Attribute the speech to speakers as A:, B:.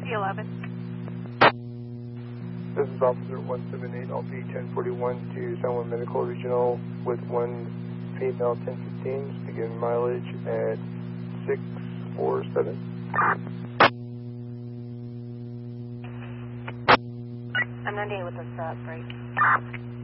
A: C11.
B: This is Officer 178, LP 1041 to San Juan Medical Regional with one female 1015, begin mileage at 647.
A: I'm 98 with this break.